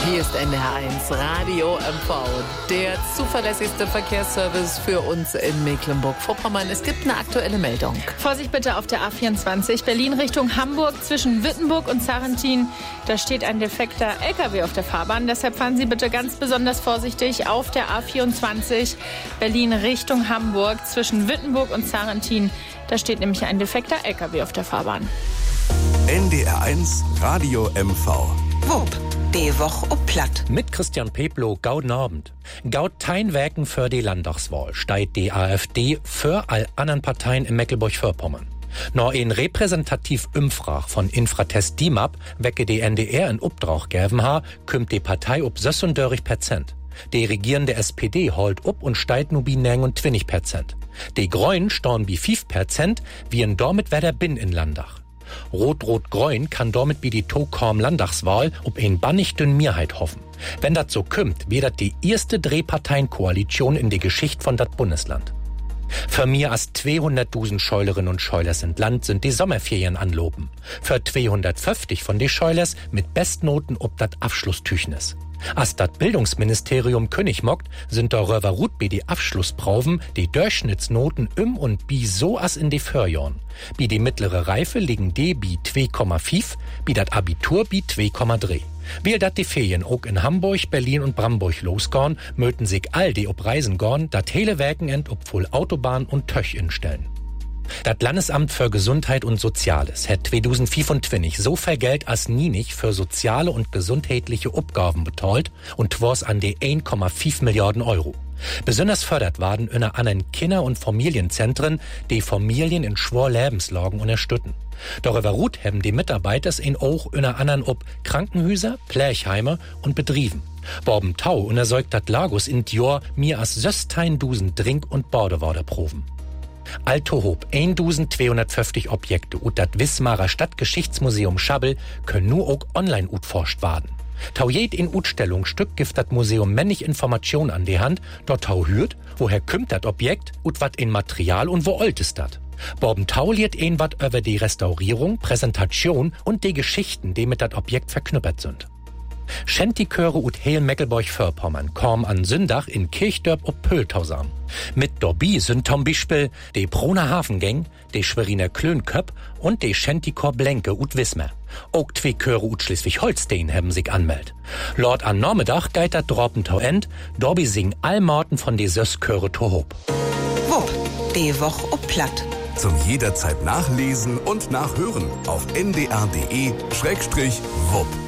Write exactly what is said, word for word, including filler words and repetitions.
Hier ist N D R eins Radio M V, der zuverlässigste Verkehrsservice für uns in Mecklenburg-Vorpommern. Es gibt eine aktuelle Meldung. Vorsicht bitte auf der A vierundzwanzig, Berlin Richtung Hamburg zwischen Wittenburg und Sarrentin. Da steht ein defekter L K W auf der Fahrbahn. Deshalb fahren Sie bitte ganz besonders vorsichtig auf der A vierundzwanzig, Berlin Richtung Hamburg zwischen Wittenburg und Sarrentin. Da steht nämlich ein defekter L K W auf der Fahrbahn. N D R eins Radio M V. Wupp, die Woche ob Platt. Mit Christian Peplo, gauden Abend. Gaut tein Wägen für die Landtagswahl, steigt die AfD für all anderen Parteien in Mecklenburg-Vorpommern. Noch ein repräsentativ Umfrag von Infratest D I M A P, wecke die N D R in Obdrach gäven ha, kümmt die Partei ob sechsunddreißig Prozent. Die regierende S P D holt up und steigt nur bi neunundzwanzig Prozent. Die Grünen storn bi fünf Prozent, wie en damit wer der bin in Landach. Rot-Rot-Grün kann damit wie die Tokorm Landtagswahl ob ein bannig dünn Mehrheit hoffen. Wenn dat so kümmt, wird dat die erste Drehparteienkoalition in die Geschichte von dat Bundesland. Für mir als zweihunderttausend Scheulerinnen und Scheulers in Land sind die Sommerferien anloben. Für zweihundertfünfzig von die Scheulers mit Bestnoten ob dat Abschlusstüchnis. Als dat Bildungsministerium König mockt, sind darüber rut bi die Abschlussproben die Durchschnittsnoten im und bi so as in die Förjahren. Bi die mittlere Reife liegen die bi zwei Komma fünf, bi dat Abitur bi zwei Komma drei. Weil dat die Ferien auch in Hamburg, Berlin und Bramburg losgorn, möten sich all die ob Reisen gorn, dat hele Werkenend ob voll Autobahn und Töch instellen. Das Landesamt für Gesundheit und Soziales hat zweitausendfünfundzwanzig so viel Geld als nie nicht für soziale und gesundheitliche Aufgaben betreut und twas an die ein Komma fünf Milliarden Euro. Besonders fördert waren in anderen Kinder- und Familienzentren, die Familien in schwor Lebenslagen unterstützen. Darüber ruht haben die Mitarbeiter in auch in anderen ob Krankenhäuser, Plerchheime und Betrieben. Borben Tau untersäugt dat Lagos in Dior mir als sechzehntausend Trink- und Badewaderproben. Altohob eintausendzweihundertfünfzig Objekte und das Wismarer Stadtgeschichtsmuseum Schabbel können nur auch online utforscht werden. Tau jed in Utstellung Stück gibt das Museum männig Information an die Hand, dort tau hürt, woher kümmt das Objekt und wat in Material und wo alt ist dat. Borben Tau liert ein wat über die Restaurierung, Präsentation und die Geschichten, die mit dat Objekt verknüppert sind. Schentiköre ut heel Mecklenburg-Vorpommern kom an Sündach in Kirchdörp ob Pöltausam. Mit Dobby sind zum Beispiel die Broner Hafengang, die Schweriner Klönköp und die Schentikor Blenke ut Wismar. Auch zwei Chöre ut Schleswig-Holstein haben sich anmeldet. Lord an Normedach geit dat Dropentau end, Dobby sing allmorten von die Sösköre Tohob. Wupp, die Woche ob Platt. Zum jederzeit nachlesen und nachhören auf n d r punkt d e Schrägstrich wupp.